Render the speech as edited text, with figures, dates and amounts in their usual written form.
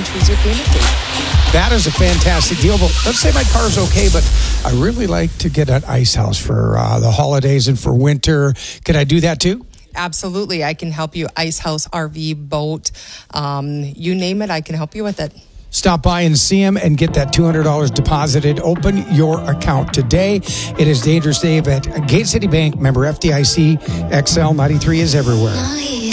choose your payment date. That is a fantastic deal. But let's say my car's okay, but I really like to get an ice house for the holidays and for winter. Can I do that too? Absolutely. I can help you ice house, RV, boat, you name it, I can help you with it. Stop by and see him and get that $200 deposited. Open your account today. It is Dangerous Dave at Gate City Bank. Member FDIC. XL 93 is everywhere.